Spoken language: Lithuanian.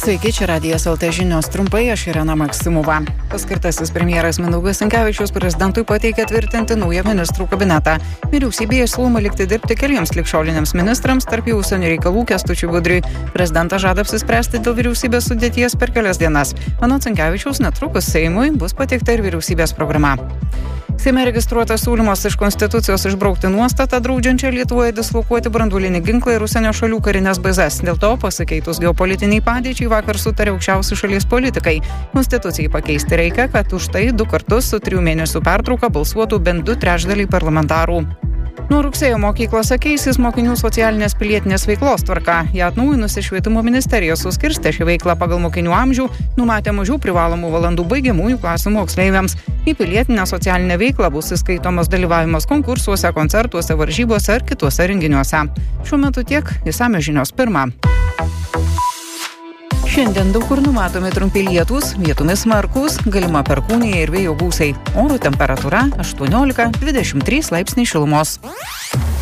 Sveiki, čia Radijas LT žinios trumpai, aš Irena Maksimova. Paskirtasis premjeras Mindaugas Sinkevičius prezidentui pateikė tvirtinti naują ministrų kabinetą. Vyriausybėje siūloma likti dirbti keliems ligšioliniams ministrams, tarp jų užsienio reikalų Kęstučiui Budriui. Prezidentas žada apsispręsti dėl vyriausybės sudėties per kelias dienas. Anot Sinkevičiaus, netrukus Seimui bus pateikta ir vyriausybės programa. Seime registruotas siūlymas iš Konstitucijos išbraukti nuostatą draudžiančią Lietuvoje dislokuoti branduolinį ginklą ir užsienio šalių karinės bazes. Dėl to, pasikeitus geopolitiniai padėčiai, vakar sutarė aukščiausi šalies politikai. Konstitucijai pakeisti reikia, kad už tai 2 kartus su 3 mėnesių pertrauka balsuotų bent 2/3 parlamentarų. Nuo rugsėjo mokyklose keisis mokinių socialinės pilietinės veiklos tvarka. Ją atnaujinusi Švietimo ministerija suskirstė šią veiklą pagal mokinių amžių, numatė mažiau privalomų valandų baigiamųjų klasių moksleiviams. Į pilietinę socialinę veiklą bus įskaitomas dalyvavimas konkursuose, koncertuose, varžybose ar kituose renginiuose. Šiuo metu tiek, išsamios žinios pirmą. Šiandien daug kur numatomi trumpi lietūs, vietomis smarkūs, galima perkūnija ir vėjo gūsiai. Oro temperatūra 18-23 laipsniai šilumos.